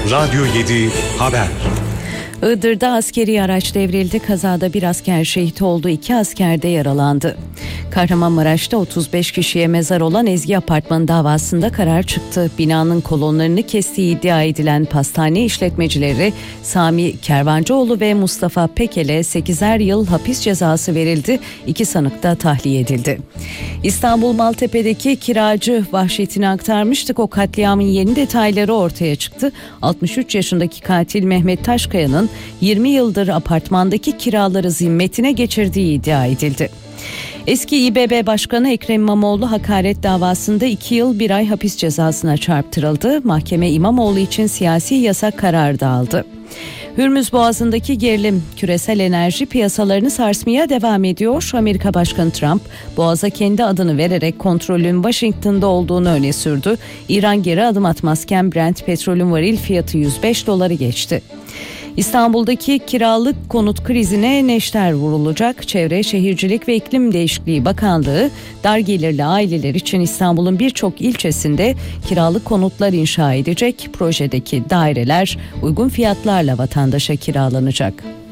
Radyo 7 Haber. Iğdır'da askeri araç devrildi. Kazada bir asker şehit oldu, 2 asker de yaralandı. Kahramanmaraş'ta 35 kişiye mezar olan Ezgi Apartmanı davasında karar çıktı. Binanın kolonlarını kestiği iddia edilen pastane işletmecileri Sami Kervancıoğlu ve Mustafa Pekel'e 8'er yıl hapis cezası verildi. 2 sanık da tahliye edildi. İstanbul Maltepe'deki kiracı vahşetini aktarmıştık. O katliamın yeni detayları ortaya çıktı. 63 yaşındaki katil Mehmet Taşkaya'nın 20 yıldır apartmandaki kiraları zimmetine geçirdiği iddia edildi. Eski İBB Başkanı Ekrem İmamoğlu hakaret davasında 2 yıl 1 ay hapis cezasına çarptırıldı. Mahkeme İmamoğlu için siyasi yasak kararı da aldı. Hürmüz Boğazı'ndaki gerilim küresel enerji piyasalarını sarsmaya devam ediyor. Amerika Başkanı Trump, Boğaz'a kendi adını vererek kontrolün Washington'da olduğunu öne sürdü. İran geri adım atmazken Brent petrolün varil fiyatı $105 geçti. İstanbul'daki kiralık konut krizine neşter vurulacak. Çevre, Şehircilik ve İklim Değişikliği Bakanlığı, dar gelirli aileler için İstanbul'un birçok ilçesinde kiralık konutlar inşa edecek. Projedeki daireler uygun fiyatlarla vatandaşa kiralanacak.